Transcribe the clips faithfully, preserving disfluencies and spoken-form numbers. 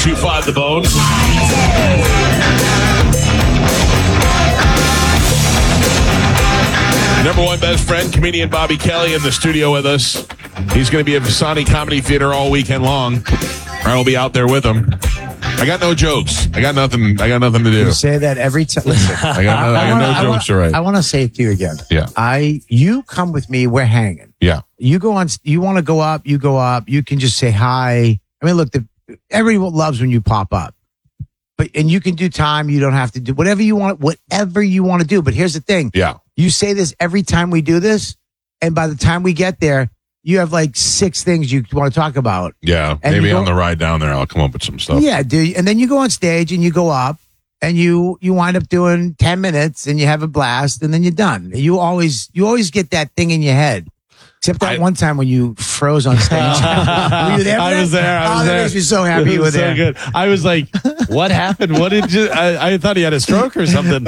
two five The Bone. Number one best friend, comedian Bobby Kelly, in the studio with us. He's going to be at Visani Comedy Theater all weekend long. I will be out there with him. I got no jokes. I got nothing. I got nothing to do. You say that every time. Listen, I got no, I got wanna, no I jokes wanna, to write. I want to say it to you again. Yeah. I, you come with me. We're hanging. Yeah. You go on. You want to go up. You go up. You can just say hi. I mean, look, the, everyone loves when you pop up. But and you can do time. You don't have to do whatever you want. Whatever you want to do. But here's the thing. Yeah. You say this every time we do this, and by the time we get there, you have like six things you want to talk about. Yeah. And Maybe go, on the ride down there, I'll come up with some stuff. Yeah, dude. And then you go on stage and you go up and you you wind up doing ten minutes and you have a blast and then you're done. You always you always get that thing in your head. Except that I, one time when you froze on stage. Were you there? I was there. I was oh, there. That makes me so happy you were so there. Good. I was like, what happened? What did you? I, I thought he had a stroke or something.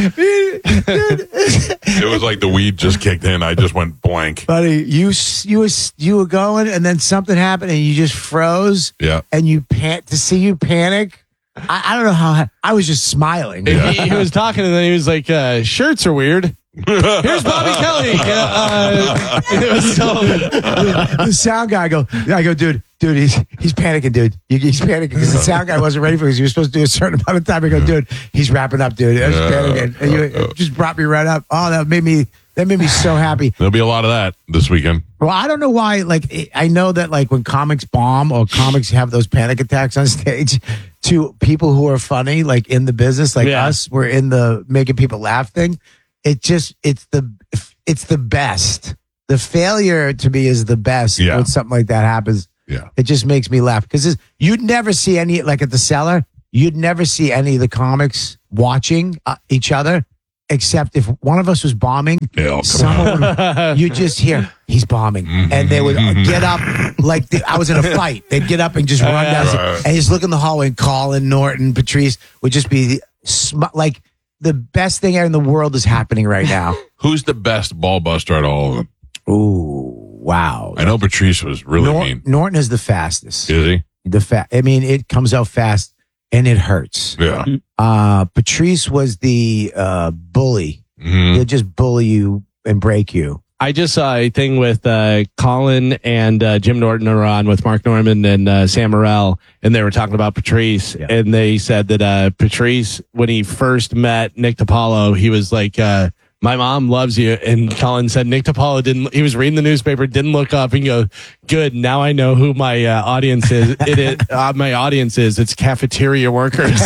It was like the weed just kicked in. I just went blank. Buddy, you you was you were going and then something happened and you just froze. Yeah. And you pan to see you panic. I, I don't know how I was just smiling. He, he was talking and then he was like, uh, shirts are weird. Here's Bobby Kelly. Uh, it was so. The sound guy, I go, I go, dude, dude, he's he's panicking, dude. He's panicking because the sound guy wasn't ready for it. He was supposed to do a certain amount of time. I go, dude, he's wrapping up, dude. I was panicking, and you it just brought me right up. Oh, that made me that made me so happy. There'll be a lot of that this weekend. Well, I don't know why. Like, I know that like when comics bomb or comics have those panic attacks on stage, to people who are funny, like in the business, like Yeah. us, we're in the making people laugh thing. It just it's the it's the best. The failure to me is the best Yeah. when something like that happens. Yeah. It just makes me laugh because you'd never see any like at the Cellar. You'd never see any of the comics watching uh, each other, except if one of us was bombing. Yeah, come someone would, you just hear he's bombing, and they would get up like the, I was in a fight. They'd get up and just run down, Right. and just look in the hallway. And Colin, Norton, Patrice would just be sm- like. The best thing in the world is happening right now. Who's the best ball buster at all of them? Ooh, wow. I know Patrice was really Nor- mean. Norton is the fastest. Is he? The fa- I mean, it comes out fast and it hurts. Yeah. Uh, Patrice was the uh, bully. Mhm. He'll just bully you and break you. I just saw a thing with uh, Colin and uh, Jim Norton are on with Mark Norman and uh, Sam Morrell, and they were talking about Patrice, Yeah. and they said that uh, Patrice, when he first met Nick DiPaolo, he was like, uh, "My mom loves you," and Colin said Nick DiPaolo didn't. He was reading the newspaper, didn't look up, and go, "Good, now I know who my uh, audience is. It is uh, my audience is. It's cafeteria workers."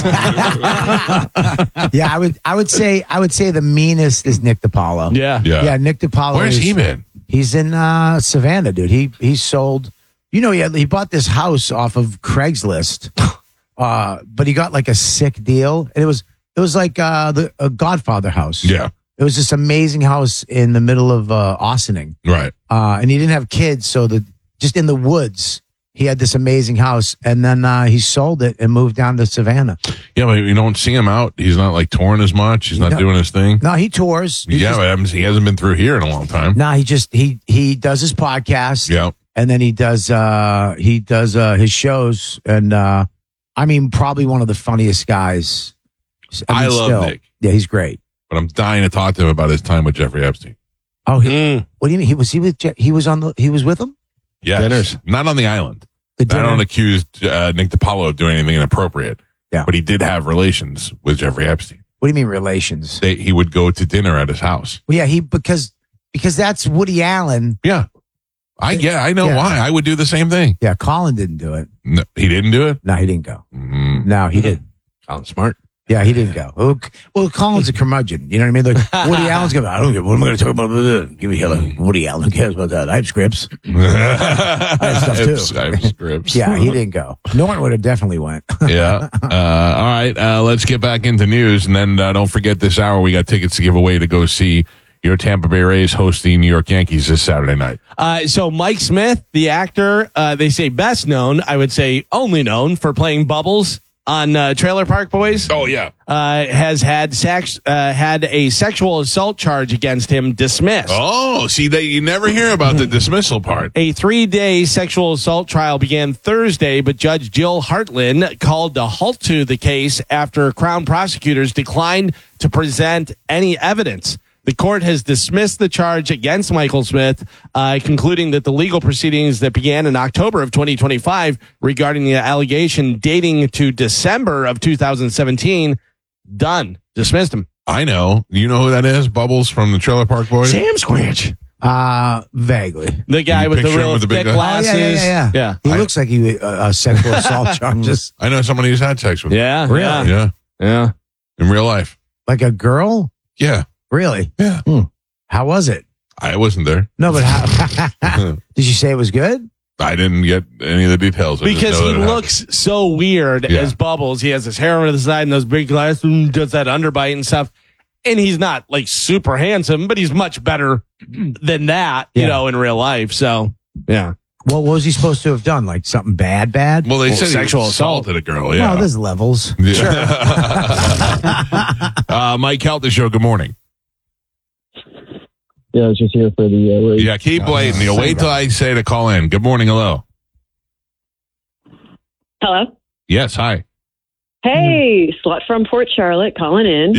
Yeah, I would. I would say. I would say the meanest is Nick DiPaolo. yeah, Yeah. yeah. Nick DiPaolo. Where's is- he been? He's in uh, Savannah, dude. He he sold. You know, he had, he bought this house off of Craigslist, uh, but he got like a sick deal, and it was it was like uh, the a Godfather house. Yeah. It was this amazing house in the middle of uh, Austining, Right. uh, and he didn't have kids, so the just in the woods, he had this amazing house, and then uh, he sold it and moved down to Savannah. Yeah, but you don't see him out. He's not like touring as much. He's not No. doing his thing. No, he tours. He Yeah, just, but I haven't- he hasn't been through here in a long time. no, he just he he does his podcast. Yeah. And then he does uh he does uh his shows, and uh I mean probably one of the funniest guys. I mean, love still. Nick. Yeah, he's great. But I'm dying to talk to him about his time with Jeffrey Epstein. Oh, he, Mm. what do you mean? He was he with Je- he was on the he was with him? Yes. Dinners. Not on the island. The I dinner? don't accuse uh, Nick DiPaolo of doing anything inappropriate. Yeah. But he did have relations with Jeffrey Epstein. What do you mean relations? They, he would go to dinner at his house. Well, yeah, he because because that's Woody Allen. Yeah. I yeah, I know Yeah. why. I would do the same thing. Yeah, Colin didn't do it. No, he didn't do it. No, he didn't go. Mm. No, he didn't. Colin Smart. Yeah, he didn't go. Well, well, Colin's a curmudgeon. You know what I mean? Like Woody Allen's going. I don't give. What am I going to talk about? Give me hell. Woody Allen. Who cares about that? I have scripts. I have stuff, too. I have scripts. Yeah, he didn't go. Norton would have definitely went. Yeah. Uh, all right. Uh, let's get back into news. And then uh, don't forget this hour, we got tickets to give away to go see your Tampa Bay Rays host the New York Yankees this Saturday night. Uh, so Mike Smith, the actor, uh, they say best known, I would say only known for playing Bubbles on uh, Trailer Park Boys. Oh yeah. Uh, has had sex, uh, had a sexual assault charge against him dismissed. Oh, see, they you never hear about the dismissal part. A three-day sexual assault trial began Thursday, but Judge Jill Hartland called a halt to the case after Crown prosecutors declined to present any evidence. The court has dismissed the charge against Michael Smith, uh, concluding that the legal proceedings that began in October of twenty twenty-five regarding the allegation dating to December of two thousand seventeen, done. Dismissed him. I know. You know who that is? Bubbles from the Trailer Park Boys. Sam Squanch. Uh, vaguely. The guy You with the picture him real with the big thick glasses? glasses. Oh, yeah, yeah, yeah. Yeah. He I- looks like he uh, uh, sexual assault charges. I know somebody who's had sex with. him. Yeah. Really? Yeah. Yeah. Yeah. In real life. Like a girl? Yeah. Really? Yeah. How was it? I wasn't there. No, but how? Did you say it was good? I didn't get any of the details. I just Because know he that it looks so weird Yeah. as Bubbles. He has his hair on the side and those big glasses, and does that underbite and stuff. And he's not like super handsome, but he's much better than that, you Yeah. know, in real life. So, yeah. Well, what was he supposed to have done? Like something bad, bad? Well, they Well, said sexual he assault. assaulted a girl. Yeah. Well, there's levels. Yeah. uh, Mike Calta Show. Good morning. Yeah, I was just here for the uh, race. Yeah, keep waiting. You'll wait till I say to call in. Good morning. Hello. Hello. Yes. Hi. Hey, slut from Port Charlotte calling in.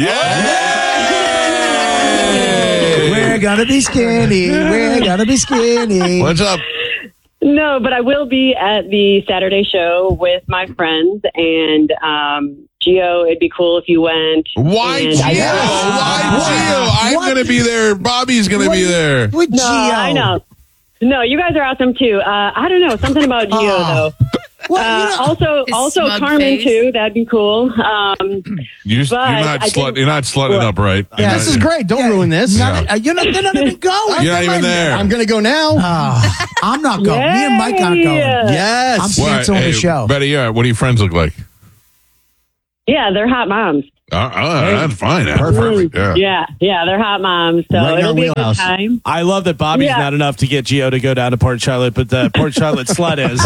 Yeah. We're gonna be skinny. We're gonna be skinny. What's up? No, but I will be at the Saturday show with my friends, and um, Gio, it'd be cool if you went. Why And Gio? I- Why Gio? I'm What? going to be there. Bobby's going to be there. With No, Gio. I know. No, you guys are awesome too. Uh, I don't know, something about Gio Oh. though. Well, Uh, you know, also, His also smug Carmen face. too. That'd be cool. Um, You're, But you're not I slut, didn't- You're not slutting What? up right. You're Yeah, not- this is great. Don't ruin this. Yeah. Not, uh, you're not, they're not even going. You're not even there. I'm going to go now. Oh, I'm not going. Me and Mike aren't going. Yay! Yes. I'm What? canceling Hey, the show. Betty, yeah, what do your friends look like? yeah, they're hot moms. Uh, uh, that's fine. That's perfect. Yeah. Yeah, yeah, they're hot moms. So Right in it'll our be a good wheelhouse. time. I love that Bobby's Yeah. not enough to get Gio to go down to Port Charlotte, but the Port Charlotte slut is.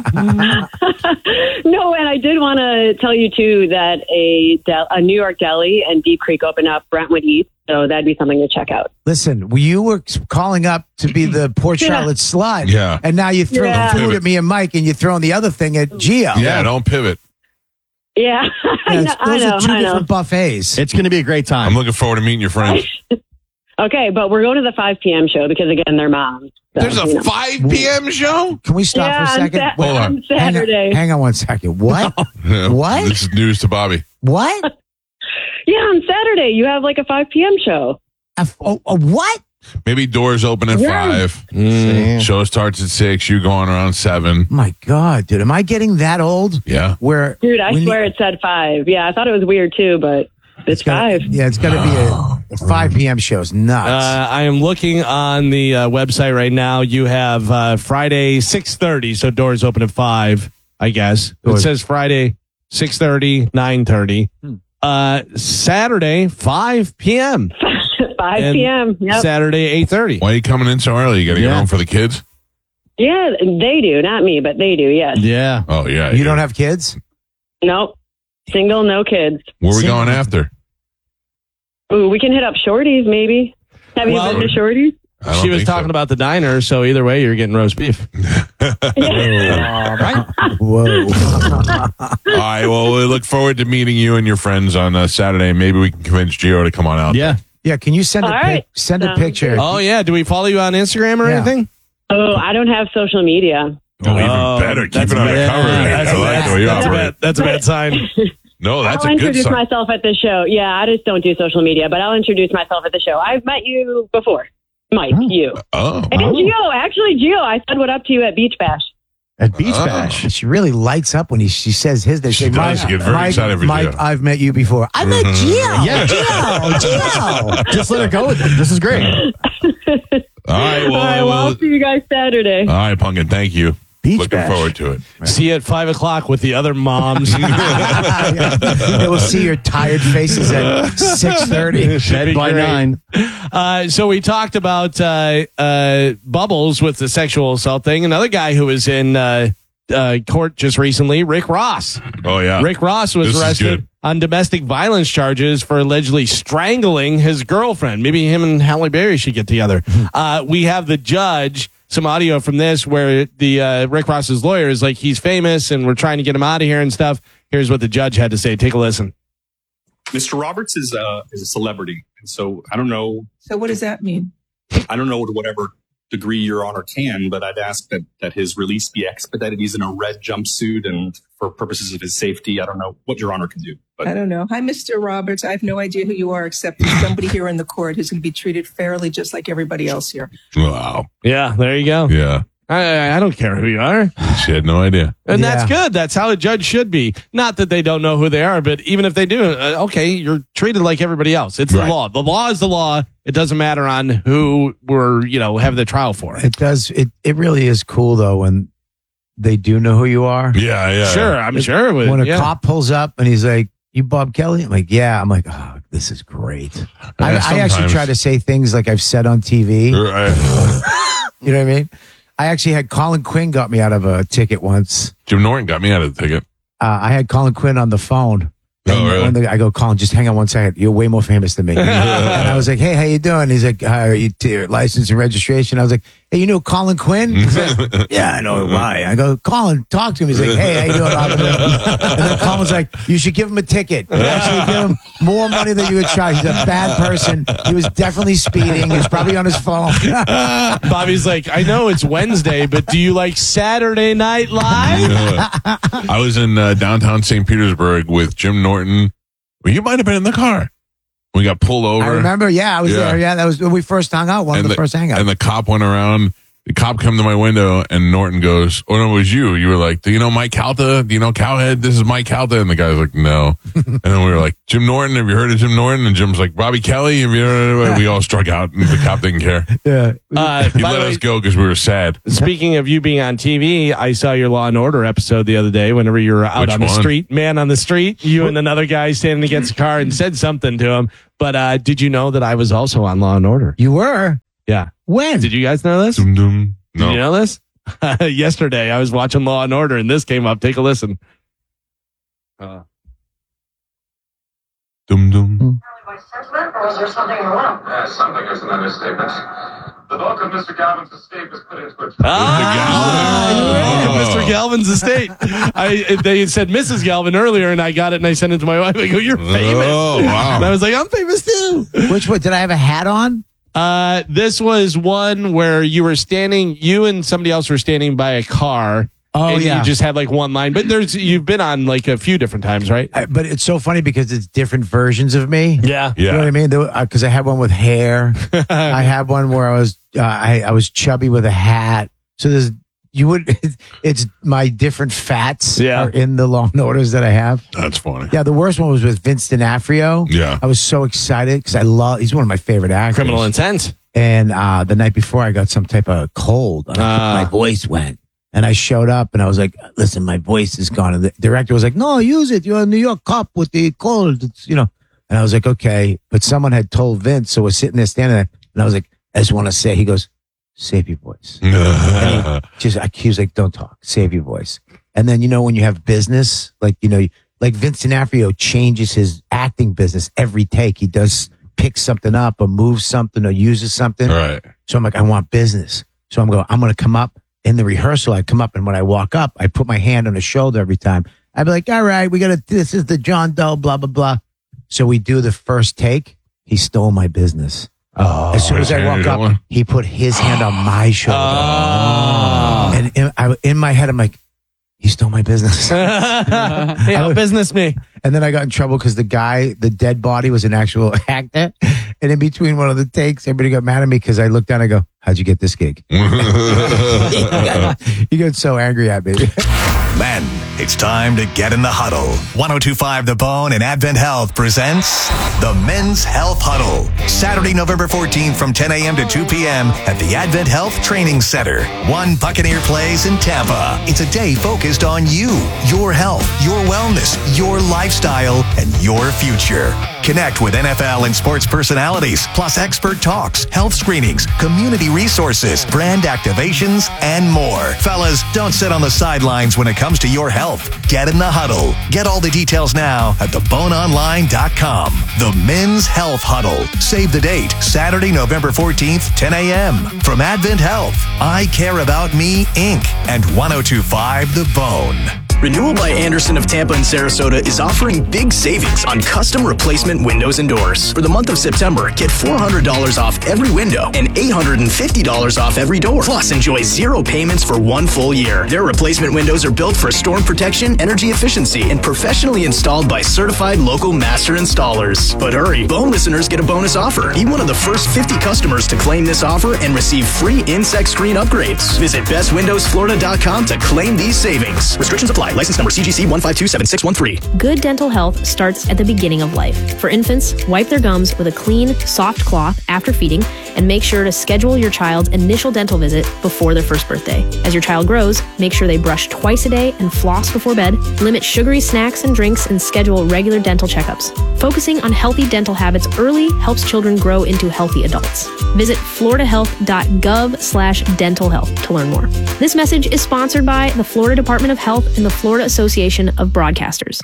No, and I did want to tell you too that a del- a New York deli and Deep Creek opened up Brentwood East, so that'd be something to check out. Listen, you were calling up to be the Port Yeah. Charlotte slut. Yeah. And now you throw Yeah. food at me and Mike, and you're throwing the other thing at Gio. Yeah, don't pivot. Yeah, I Yeah, know. it's- I those know, are two I know. different buffets. It's going to be a great time. I'm looking forward to meeting your friends. Okay, but we're going to the five p.m. show because again, they're moms. So, There's you know. a five p.m. show? Can we stop Yeah, for a on second? Sa- Wait, Hold on. on hang on- Saturday. Hang on one second. What? Yeah. What? This is news to Bobby. What? Yeah, on Saturday you have like a five p.m. show. A f- oh, a what? Maybe doors open at Yeah. five. Mm. Show starts at six. You going around seven. My God, dude. Am I getting that old? Yeah. Where Dude, I when swear you- it said five. Yeah, I thought it was weird too, but it's, gotta- five. Yeah, it's got to be a, a five p.m. show. It's nuts. Uh, I am looking on the uh, website right now. You have uh, Friday six thirty, so doors open at five. I guess it Doors- says Friday six thirty, nine thirty. Uh, Saturday five p.m. five and p.m. Yep. Saturday eight thirty. Why are you coming in so early? You got to get Yeah. home for the kids? Yeah, they do. Not me, but they do. Yes. Yeah. Oh, yeah. you yeah. don't have kids? Nope. Single, no kids. Where are we Sing- going after? Ooh, we can hit up Shorties maybe. Have Well- you been to Shorties? I don't She was think talking so. about the diner, so either way, you're getting roast beef. Whoa. All right. Well, we look forward to meeting you and your friends on uh, Saturday. Maybe we can convince Gio to come on out. Yeah. Yeah, can you send a All pic- right. send a Sounds picture? good. Oh yeah, do we follow you on Instagram or Yeah. anything? Oh, I don't have social media. Oh, even Oh, better. Keep that's it a bad- undercover. that's I a like bad- the way you that's a operate. bad- That's a bad sign. No, that's I'll a good introduce sign. myself at the show. Yeah, I just don't do social media, but I'll introduce myself at the show. I've met you before. Mike, you. Oh. And Gio, actually, Gio, I said what up to you at Beach Bash. At Beach Oh. Bash. She really lights up when he, she says his name. She Say, does. Mike, She gets very Mike, excited for Mike, Gio. I've met you before. I met Gio. Yeah. Gio. Gio. Just let her go with it. This is great. All right. Well, All right, well, I'll well, see you guys Saturday. all right, Punkin. Thank you. Beach Looking Bash. forward to it. See you at five o'clock with the other moms. They will see your tired faces at six thirty. Bed by great. nine. Uh, so we talked about uh, uh, Bubbles with the sexual assault thing. Another guy who was in uh, uh, court just recently. Rick Ross. Oh, yeah. Rick Ross was This is arrested good. on domestic violence charges for allegedly strangling his girlfriend. Maybe him and Halle Berry should get together. uh, we have the judge, some audio from this where the uh, Rick Ross's lawyer is like, he's famous and we're trying to get him out of here and stuff. Here's what the judge had to say. Take a listen. Mister Roberts is a, is a celebrity. And so I don't know. So what does that mean? I don't know to whatever degree Your Honor can, but I'd ask that, that his release be expedited. He's in a red jumpsuit, and for purposes of his safety, I don't know what Your Honor can do. But I don't know. Hi, Mister Roberts. I have no idea who you are, except there's somebody here in the court who's going to be treated fairly, just like everybody else here. Wow. Yeah, there you go. Yeah. I, I don't care who you are. She had no idea. And Yeah. that's good. That's how a judge should be. Not that they don't know who they are, but even if they do, uh, okay, you're treated like everybody else. It's Right. the law. The law is the law. It doesn't matter on who we're, you know, having the trial for. It does. It it really is cool though when they do know who you are. Yeah, yeah. Sure, I'm sure. It would, When a yeah. cop pulls up and he's like, "You Bob Kelly?" I'm like, "Yeah." I'm like, "Oh, this is great." I, Yeah, I actually sometimes. try to say things like I've said on T V. Right. You know what I mean? I actually had Colin Quinn got me out of a ticket once. Jim Norton got me out of the ticket. Uh, I had Colin Quinn on the phone. Oh, And really? when the- I go, Colin, just hang on one second. You're way more famous than me. And I was like, hey, how you doing? He's like, uh, you t- license and registration. I was like, hey, you know Colin Quinn? He's like, yeah, I know why. I go, Colin, talk to him. He's like, hey, how you doing, officer? And then Colin's like, you should give him a ticket. Actually, give him more money than you would charge. He's a bad person. He was definitely speeding. He was probably on his phone. Bobby's like, I know it's Wednesday, but do you like Saturday Night Live? I was in uh, downtown Saint Petersburg with Jim Norton. Well, you might have been in the car. We got pulled over. I remember, yeah, I was Yeah. there. Yeah, that was when we first hung out. One and of the, the first hangouts. And the cop went around. The cop come to my window, and Norton goes, "Oh no, it was you." You were like, "Do you know Mike Calta? Do you know Cowhead? This is Mike Calta." And the guy's like, "No." And then we were like, "Jim Norton, have you heard of Jim Norton?" And Jim's like, "Bobby Kelly." Have you heard of-" We all struck out, and the cop didn't care. yeah. Uh, He by let the way, us go because we were sad. speaking of you being on T V, I saw your Law and Order episode the other day. Whenever you were out Which on the one? street, man on the street, you and another guy standing against a car and said something to him. But uh, did you know that I was also on Law and Order? You were? Yeah. When? Did you guys know this? Dum dum. Did No. you know this? Yesterday, I was watching Law and Order, and this came up. Take a listen. Uh, Dum dum. My sentiment, or is there something wrong? Uh, something is an understatement. The bulk of Mister Galvin's estate was put into a... Ah, Galvin. Mister Galvin's estate. I they said Missus Galvin earlier, and I got it, and I sent it to my wife. I go, "You're famous." Oh, wow. And I was like, "I'm famous too." Which one? Did I have a hat on? Uh, this was one where you were standing, you and somebody else were standing by a car. Oh, and yeah. you just had like one line. But there's you've been on like a few different times, right? I, but it's so funny because it's different versions of me. Yeah. You know what I mean? Because I had one with hair. I had one where I was uh, I, I was chubby with a hat. So there's you would it's my different fats Yeah. are in the Law and Orders that I have. That's funny. Yeah, the worst one was with Vince D'Onofrio. Yeah. I was so excited because I love he's one of my favorite actors. Criminal Intent. And uh, the night before, I got some type of cold. And I think Ah. my voice went. And I showed up and I was like, listen, my voice is gone. And the director was like, no, use it. You're a New York cop with the cold. It's, you know. And I was like, okay. But someone had told Vince. So we're sitting there standing there. And I was like, I just want to say, he goes, save your voice. And he, just, he was like, don't talk. Save your voice. And then, you know, when you have business, like, you know, like Vince D'Onofrio changes his acting business every take. He does pick something up or moves something or uses something. Right. So I'm like, I want business. So I'm going, I'm going to come up in the rehearsal. I come up and when I walk up, I put my hand on his shoulder every time. I'd be like, all right, we got to, this is the John Doe, blah, blah, blah. So we do the first take. He stole my business. Oh, as soon as I his hand walk in up, one? he put his hand on my shoulder. Oh. And in, I, in my head, I'm like, he stole my business. Hey, how business me. And then I got in trouble because the guy, the dead body, was an actual actor. And in between one of the takes, everybody got mad at me because I looked down and I go, how'd you get this gig? He got, he got so angry at me. Men, it's time to get in the huddle. ten twenty-five The Bone and Advent Health presents the Men's Health Huddle. Saturday, November fourteenth from ten a.m. to two p.m. at the Advent Health Training Center. One Buccaneer Place in Tampa. It's a day focused on you, your health, your wellness, your lifestyle, and your future. Connect with N F L and sports personalities, plus expert talks, health screenings, community resources, brand activations, and more. Fellas, don't sit on the sidelines when it comes to your health. Get in the huddle. Get all the details now at the bone online dot com. The Men's Health Huddle. Save the date, Saturday, November fourteenth, ten a.m. From Advent Health, I Care About Me, Incorporated, and one oh two point five The Bone. Renewal by Anderson of Tampa and Sarasota is offering big savings on custom replacement windows and doors. For the month of September, get four hundred dollars off every window and eight hundred fifty dollars off every door. Plus, enjoy zero payments for one full year. Their replacement windows are built for storm protection, energy efficiency, and professionally installed by certified local master installers. But hurry, Bone listeners get a bonus offer. Be one of the first fifty customers to claim this offer and receive free insect screen upgrades. Visit best windows florida dot com to claim these savings. Restrictions apply. License number C G C one five two seven six one three. Good dental health starts at the beginning of life. For infants, wipe their gums with a clean, soft cloth after feeding, and make sure to schedule your child's initial dental visit before their first birthday. As your child grows, make sure they brush twice a day and floss before bed, limit sugary snacks and drinks, and schedule regular dental checkups. Focusing on healthy dental habits early helps children grow into healthy adults. Visit florida health dot gov slash dental health to learn more. This message is sponsored by the Florida Department of Health and the Florida Association of Broadcasters.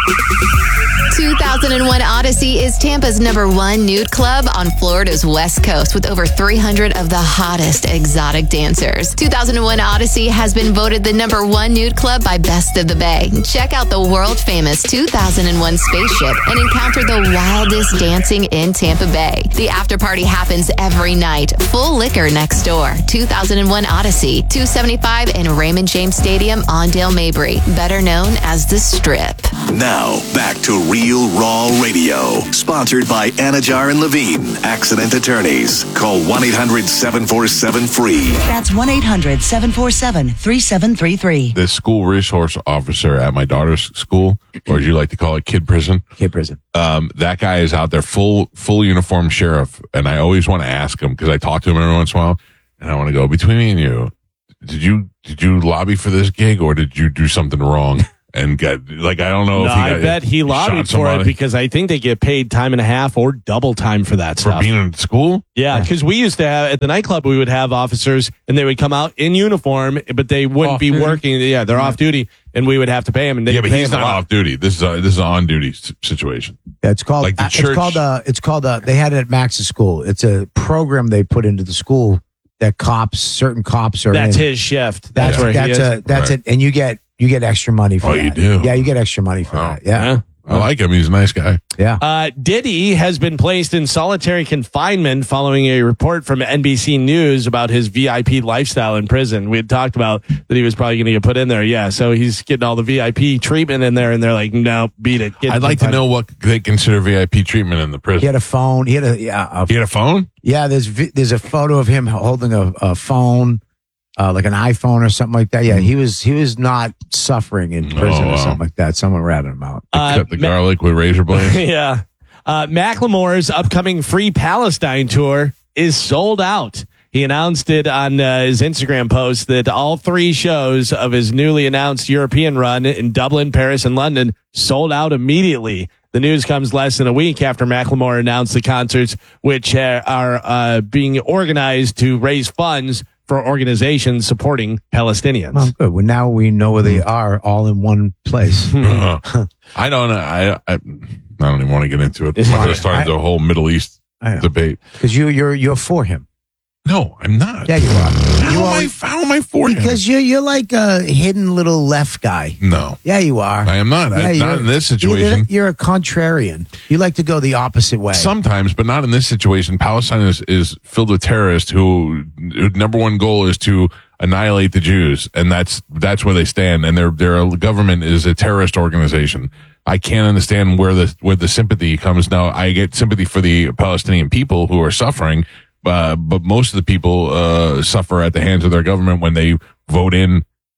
two thousand one Odyssey is Tampa's number one nude club on Florida's West Coast with over three hundred of the hottest exotic dancers. two thousand one Odyssey has been voted the number one nude club by Best of the Bay. Check out the world-famous two thousand one spaceship and encounter the wildest dancing in Tampa Bay. The after party happens every night. Full liquor next door. two thousand one Odyssey, two seventy-five in Raymond James Stadium on Dale Mabry, better known as The Strip. Now, back to Real Raw Radio. Sponsored by Anajar and Levine, accident attorneys. Call one eight hundred seven four seven free. That's one eight hundred seven four seven three seven three three. The school resource officer at my daughter's school, or as you like to call it, kid prison. Kid prison. Um, that guy is out there, full full uniform sheriff, and I always want to ask him because I talk to him every once in a while, and I want to go, between me and you, did you did you lobby for this gig or did you do something wrong? And get like I don't know No, if he I got, bet he lobbied for it because I think they get paid time and a half or double time for that for stuff. being in school. Yeah, because we used to have at the nightclub, we would have officers and they would come out in uniform, but they wouldn't Off be duty? working. Yeah, they're off duty, and we would have to pay them. And they Yeah, but pay he's them not a lot. off duty. This is a, this is an on duty situation. Yeah, it's called. Like the uh, church- It's called. Uh, it's called. Uh, they had it at Max's school. It's a program they put into the school that cops, certain cops are. That's in. his shift. That's That's where that's he is. a that's Right. it, and you get you get extra money for Oh, that. you do? Yeah, you get extra money for Oh. that. Yeah, Yeah. I like him. He's a nice guy. yeah. Uh, Diddy has been placed in solitary confinement following a report from N B C News about his V I P lifestyle in prison. We had talked about that he was probably going to get put in there. Yeah, so he's getting all the V I P treatment in there, and they're like, no, beat it. Get I'd like to know what they consider V I P treatment in the He prison. had a phone. He had a yeah. A, He had a phone? yeah. There's vi- there's a photo of him holding a, a phone, uh, like an iPhone or something like that. Yeah, he was he was not suffering in prison Oh, or wow. something like that. Someone ratted him out. Uh, Cut the Ma- garlic with razor blades. yeah. Uh, Macklemore's upcoming Free Palestine tour is sold out. He announced it on uh, his Instagram post that all three shows of his newly announced European run in Dublin, Paris, and London sold out immediately. The news comes less than a week after Macklemore announced the concerts, which uh, are uh, being organized to raise funds for organizations supporting Palestinians. Well, good. Well, now we know where they are, all in one place. Uh, I don't know. I, I I don't even want to get into it. I'm going to start the whole Middle East I know. debate. Because you you're you're for him. No, I'm not. Yeah, you are. How, You am, are I, how am I for him? because you're you're like a hidden little left guy. No, Yeah, you are. I am not. Yeah, I, not you're- in this You're, situation. you're a contrarian. You like to go the opposite way. Sometimes, but not in this situation. Palestine is, is filled with terrorists who, who number one goal is to annihilate the Jews, and that's that's where they stand. And their their government is a terrorist organization. I can't understand where the where the sympathy comes. Now, I get sympathy for the Palestinian people who are suffering, uh, but most of the people uh, suffer at the hands of their government when they vote in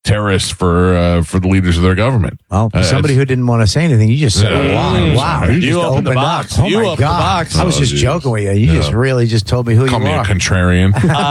terrorists for uh, for the leaders of their government. Well, for Uh, somebody it's- who didn't want to say anything, you just said, Yeah. wow, wow. You just opened the box. Up. Oh, You my opened the God. box. I was Oh, just geez. joking with you. You Yeah. just really just told me who Call you me are. a contrarian.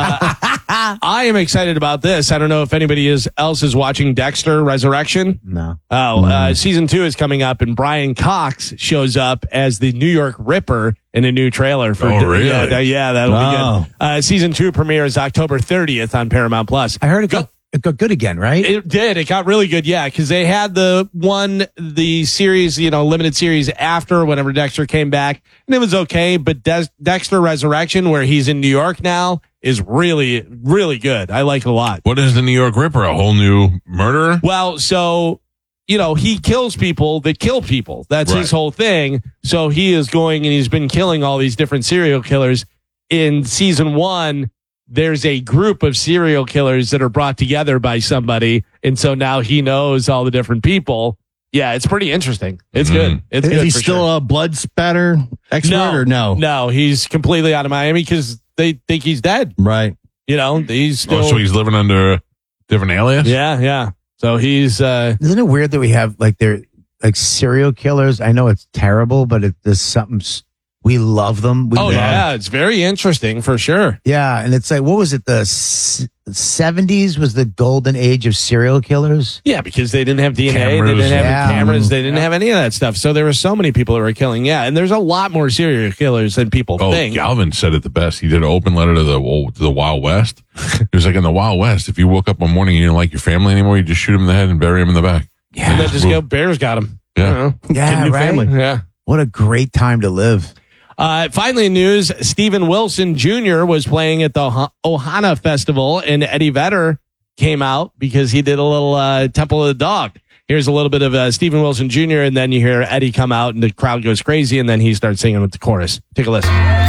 I am excited about this. I don't know if anybody is, else is watching Dexter Resurrection. No. Oh, uh, season two is coming up, and Brian Cox shows up as the New York Ripper in a new trailer for. Oh, really? Yeah, that- yeah that'll Oh. be good. Uh, season two premieres October thirtieth on Paramount Plus. I heard it got, it got good again, right? It did. It got really good. Yeah, because they had the one, the series, you know, limited series after whenever Dexter came back, and it was okay. But Des- Dexter Resurrection, where he's in New York now, is really, really good. I like it a lot. What is the New York Ripper? A whole new murderer? Well, so, you know, he kills people that kill people. That's Right. his whole thing. So he is going and he's been killing all these different serial killers. In season one, there's a group of serial killers that are brought together by somebody. And so now he knows all the different people. Yeah, it's pretty interesting. It's Mm-hmm. good. It's Is good he for still sure. a blood spatter expert or no? No, he's completely out of Miami because they think he's dead. Right. You know, he's still. Oh, so he's living under a different alias? yeah, yeah. So he's. uh Isn't it weird that we have like they're like serial killers? I know it's terrible, but it, there's something s- we love them. We Oh love, yeah, it's very interesting for sure. yeah, and it's like what was it? The s- seventies was the golden age of serial killers. Yeah, because they didn't have D N A, they Cameras. didn't have Yeah. cameras, they didn't have any of that stuff. So there were so many people that were killing. Yeah, and there's a lot more serial killers than people Oh, think. Galvin said it the best. He did an open letter to the to the Wild West. He was like, in the Wild West, if you woke up one morning and you didn't like your family anymore, you just shoot him in the head and bury him in the back. And then just go, Bears got him. Yeah. Yeah, new right. family. Yeah. What a great time to live. Uh, finally, in news, Steven Wilson Junior was playing at the Oha- Ohana Festival, and Eddie Vedder came out because he did a little uh, Temple of the Dog. Here's a little bit of uh, Steven Wilson Junior, and then you hear Eddie come out, and the crowd goes crazy, and then he starts singing with the chorus. Take a listen.